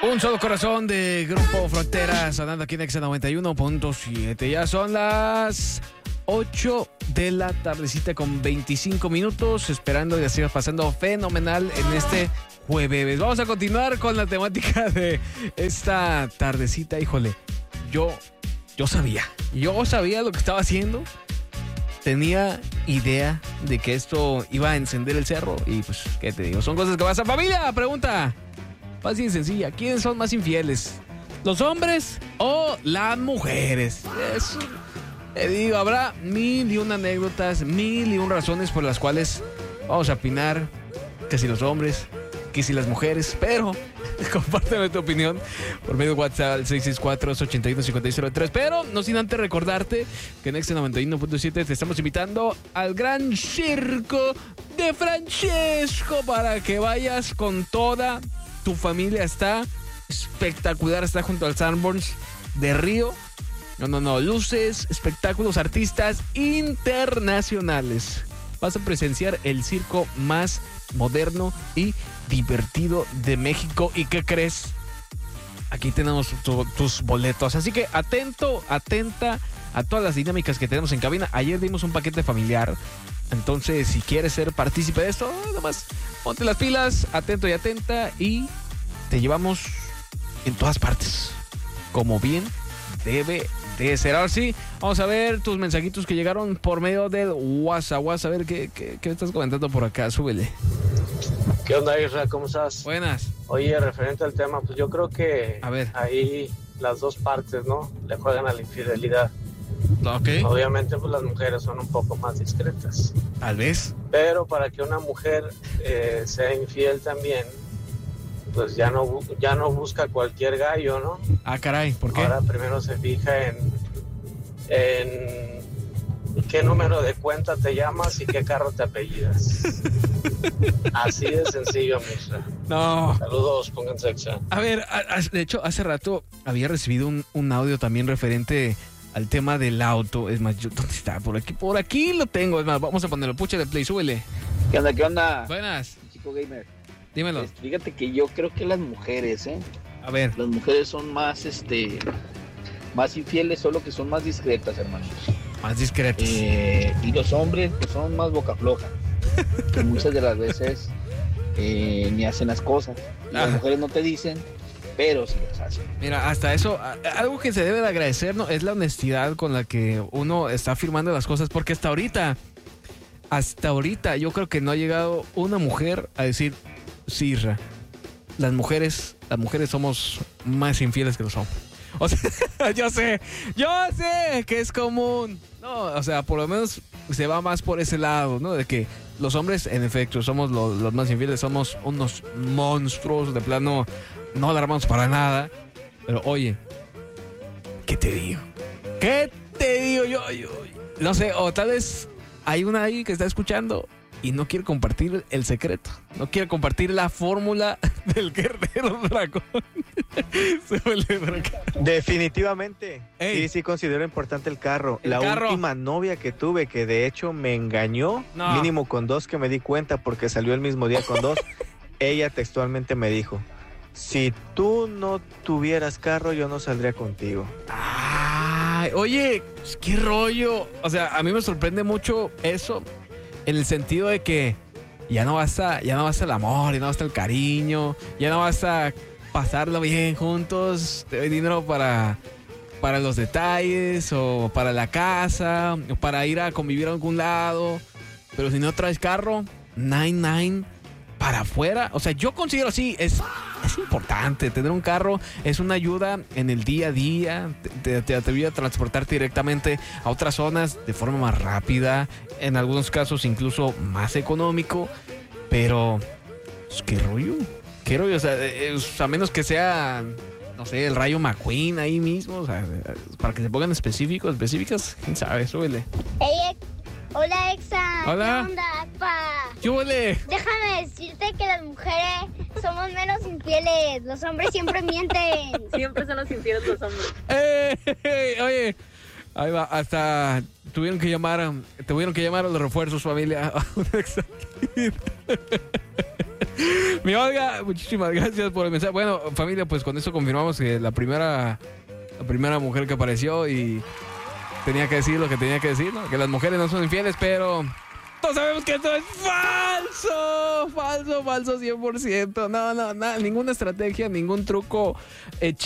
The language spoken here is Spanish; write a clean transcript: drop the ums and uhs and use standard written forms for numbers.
Un solo corazón de Grupo Frontera sonando aquí en Exa 91.7. Ya son las 8 de la tardecita con 25 minutos. Esperando que sigas pasando fenomenal en este jueves. Vamos a continuar con la temática de esta tardecita. Híjole, yo sabía lo que estaba haciendo. Tenía idea de que esto iba a encender el cerro. Y pues, ¿qué te digo? Son cosas que pasan. Familia, pregunta fácil y sencilla. ¿Quiénes son más infieles? ¿Los hombres o las mujeres? Eso, te digo, habrá 1001 anécdotas, 1001 razones por las cuales vamos a opinar que si los hombres, que si las mujeres, pero compárteme tu opinión por medio de WhatsApp al 664-81-5603. Pero no sin antes recordarte que en Exa 91.7 te estamos invitando al gran circo de Francesco para que vayas con toda tu familia. Está espectacular, está junto al Sanborns de Río. No, luces, espectáculos, artistas internacionales. Vas a presenciar el circo más moderno y divertido de México. ¿Y qué crees? Aquí tenemos tus boletos. Así que atenta a todas las dinámicas que tenemos en cabina. Ayer dimos un paquete familiar. Entonces, si quieres ser partícipe de esto, nomás ponte las pilas, atento y atenta, y te llevamos en todas partes, como bien debe de ser. Ahora sí, vamos a ver tus mensajitos que llegaron por medio del WhatsApp. A ver qué me estás comentando por acá. Súbele. ¿Qué onda, Isra? ¿Cómo estás? Buenas. Oye, referente al tema, pues yo creo que a ver, ahí las dos partes, ¿no? Le juegan a la infidelidad. Ok. Obviamente, pues las mujeres son un poco más discretas. Tal vez. Pero para que una mujer sea infiel también, pues ya no busca cualquier gallo, ¿no? Ah, caray, ¿por qué? Ahora primero se fija en qué número de cuenta te llamas y qué carro te apellidas. Así de sencillo, Misra. No. Saludos, pónganse Exa. A ver, de hecho, hace rato había recibido un audio también referente al tema del auto. Es más, ¿dónde está? Por aquí lo tengo. Es más, vamos a ponerlo. Pucha de play, súbele. ¿Qué onda? Buenas. Chico gamer. Dímelo. Fíjate que yo creo que las mujeres, A ver. las mujeres son más infieles, solo que son más discretas, hermanos. Más discretos. Y los hombres pues, son más boca floja. Que muchas de las veces ni hacen las cosas. Y las mujeres no te dicen, pero sí las hacen. Mira, hasta eso, algo que se debe de agradecer, ¿no? Es la honestidad con la que uno está afirmando las cosas, porque hasta ahorita yo creo que no ha llegado una mujer a decir, sí, Isra, las mujeres somos más infieles que los hombres. O sea, yo sé que es común. No, o sea, por lo menos se va más por ese lado, ¿no? De que los hombres, en efecto, somos los más infieles, somos unos monstruos, de plano, no la armamos para nada. Pero oye, ¿qué te digo? Yo no sé, o tal vez hay una ahí que está escuchando y no quiere compartir el secreto, no quiere compartir la fórmula del guerrero dragón. Definitivamente. Sí considero importante el carro. La última novia que tuve, que de hecho me engañó, mínimo con 2 que me di cuenta porque salió el mismo día con 2, ella textualmente me dijo, si tú no tuvieras carro, yo no saldría contigo. Ay, oye, qué rollo. O sea, a mí me sorprende mucho eso, en el sentido de que ya no basta el amor, ya no basta el cariño, ya no basta pasarlo bien juntos, te doy dinero para los detalles o para la casa o para ir a convivir a algún lado, pero si no traes carro, 99 para afuera. O sea, yo considero así, es importante tener un carro, es una ayuda en el día a día, te ayuda a transportarte directamente a otras zonas de forma más rápida, en algunos casos incluso más económico, pero pues, ¿qué rollo? O sea, a menos que sea, no sé, el Rayo McQueen ahí mismo, o sea, para que se pongan específicas, quién sabe, súbele. Hola, Exa. Hola. ¿Qué onda, pa? ¡Súbele! Déjame decirte que las mujeres somos menos infieles. Los hombres siempre mienten. Siempre son los infieles los hombres. Oye, ahí va, hasta tuvieron que llamar a los refuerzos, familia. Mi Olga, muchísimas gracias por el mensaje. Bueno, familia, pues con eso confirmamos que la primera mujer que apareció y tenía que decir lo que tenía que decir, ¿no? Que las mujeres no son infieles, pero todos sabemos que esto es falso 100%. No, ninguna estrategia, ningún truco hechizo